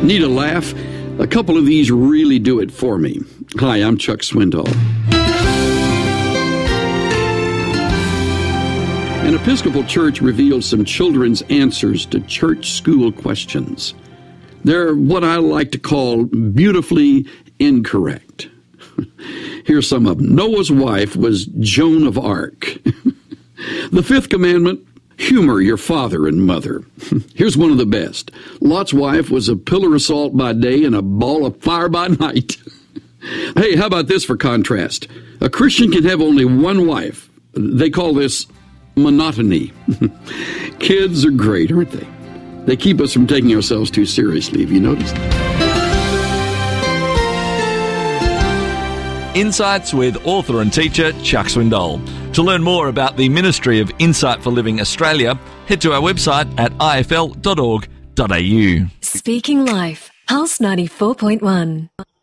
Need a laugh? A couple of these really do it for me. Hi, I'm Chuck Swindoll. An Episcopal church revealed some children's answers to church school questions. They're what I like to call beautifully incorrect. Here's some of them. Noah's wife was Joan of Arc. The fifth commandment, humor your father and mother. Here's one of the best. Lot's wife was a pillar of salt by day and a ball of fire by night. Hey, how about this for contrast? A Christian can have only one wife. They call this monotony. Kids are great, aren't they? They keep us from taking ourselves too seriously. Have you noticed? Insights with author and teacher Chuck Swindoll. To learn more about the Ministry of Insight for Living Australia, head to our website at ifl.org.au. Speaking Life, Pulse 94.1.